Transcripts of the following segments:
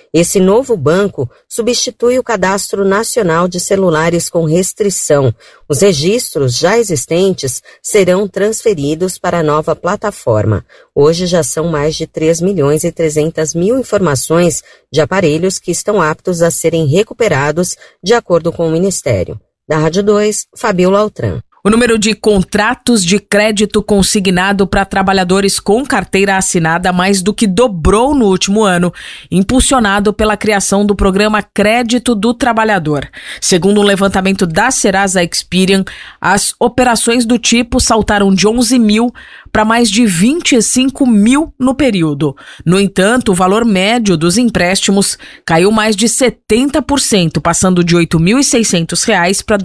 Esse novo banco substitui o Cadastro Nacional de Celulares com restrição. Os registros já existentes serão transferidos para a nova plataforma. Hoje já são mais de 3.300.000 informações de aparelhos que estão aptos a serem recuperados, de acordo com o Ministério. Da Rádio 2, Fabiola Altran. O número de contratos de crédito consignado para trabalhadores com carteira assinada mais do que dobrou no último ano, impulsionado pela criação do programa Crédito do Trabalhador. Segundo um levantamento da Serasa Experian, as operações do tipo saltaram de 11 mil para mais de 25 mil no período. No entanto, o valor médio dos empréstimos caiu mais de 70%, passando de R$ 8.600 para R$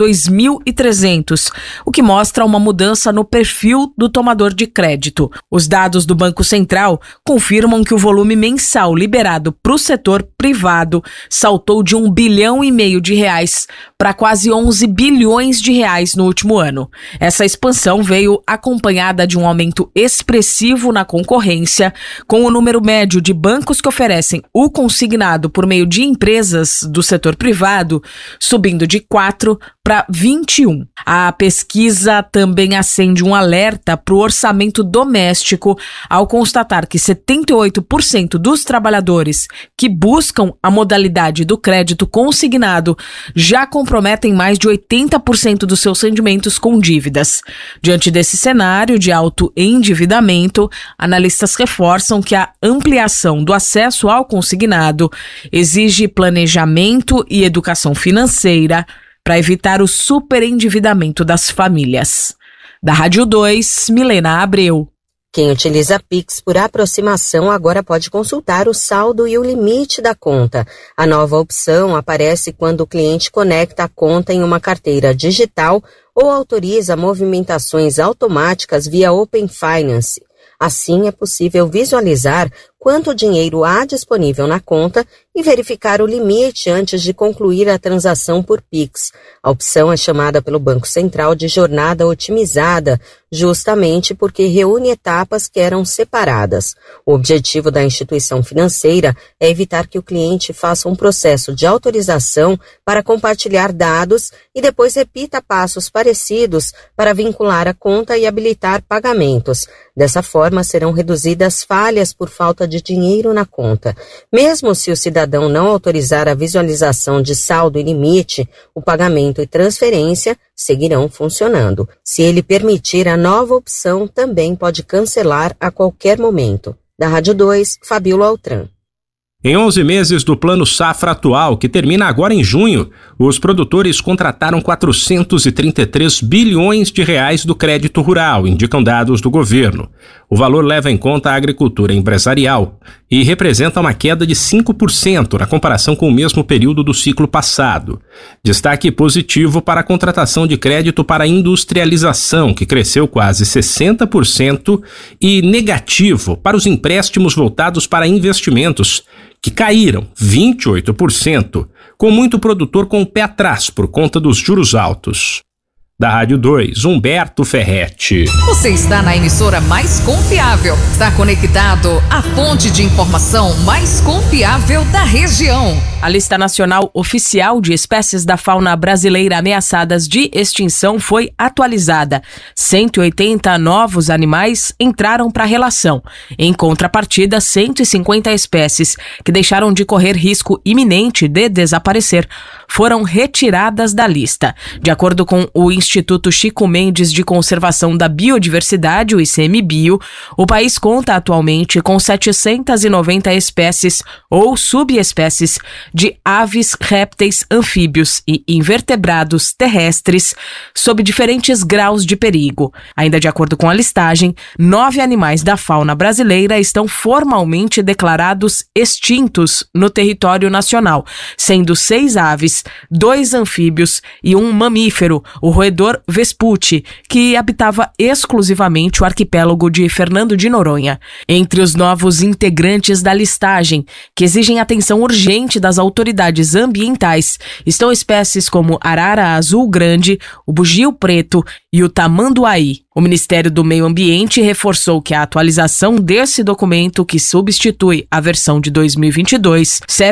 2.300, o que mostra uma mudança no perfil do tomador de crédito. Os dados do Banco Central confirmam que o volume mensal liberado para o setor privado saltou de R$ 1,5 bilhão para quase R$ 11 bilhões no último ano. Essa expansão veio acompanhada de um aumento expressivo na concorrência, com o número médio de bancos que oferecem o consignado por meio de empresas do setor privado subindo de 4 para 21. A pesquisa também acende um alerta para o orçamento doméstico ao constatar que 78% dos trabalhadores que buscam a modalidade do crédito consignado já comprometem mais de 80% dos seus rendimentos com dívidas. Diante desse cenário de alto endividamento, analistas reforçam que a ampliação do acesso ao consignado exige planejamento e educação financeira para evitar o superendividamento das famílias. Da Rádio 2, Milena Abreu. Quem utiliza Pix por aproximação agora pode consultar o saldo e o limite da conta. A nova opção aparece quando o cliente conecta a conta em uma carteira digital ou autoriza movimentações automáticas via Open Finance. Assim, é possível visualizar quanto dinheiro há disponível na conta e verificar o limite antes de concluir a transação por Pix. A opção é chamada pelo Banco Central de jornada otimizada, justamente porque reúne etapas que eram separadas. O objetivo da instituição financeira é evitar que o cliente faça um processo de autorização para compartilhar dados e depois repita passos parecidos para vincular a conta e habilitar pagamentos. Dessa forma, serão reduzidas falhas por falta de dinheiro na conta. Mesmo se o cidadão não autorizar a visualização de saldo e limite, o pagamento e transferência seguirão funcionando. Se ele permitir a nova opção, também pode cancelar a qualquer momento. Da Rádio 2, Fabiola Altran. Em 11 meses do Plano Safra atual, que termina agora em junho, os produtores contrataram 433 bilhões de reais do crédito rural, indicam dados do governo. O valor leva em conta a agricultura empresarial e representa uma queda de 5% na comparação com o mesmo período do ciclo passado. Destaque positivo para a contratação de crédito para a industrialização, que cresceu quase 60%, e negativo para os empréstimos voltados para investimentos, que caíram 28%, com muito produtor com o pé atrás por conta dos juros altos. Da Rádio 2, Humberto Ferretti. Você está na emissora mais confiável. Está conectado à fonte de informação mais confiável da região. A lista nacional oficial de espécies da fauna brasileira ameaçadas de extinção foi atualizada. 180 novos animais entraram para a relação. Em contrapartida, 150 espécies que deixaram de correr risco iminente de desaparecer foram retiradas da lista. De acordo com o Instituto Chico Mendes de Conservação da Biodiversidade, o ICMBio, o país conta atualmente com 790 espécies ou subespécies de aves, répteis, anfíbios e invertebrados terrestres sob diferentes graus de perigo. Ainda de acordo com a listagem, 9 animais da fauna brasileira estão formalmente declarados extintos no território nacional, sendo 6 aves, 2 anfíbios e um mamífero, o roedor Vespucci, que habitava exclusivamente o arquipélago de Fernando de Noronha. Entre os novos integrantes da listagem, que exigem atenção urgente das autoridades ambientais, estão espécies como arara azul grande, o bugio preto e o tamanduaí. O Ministério do Meio Ambiente reforçou que a atualização desse documento, que substitui a versão de 2022, serve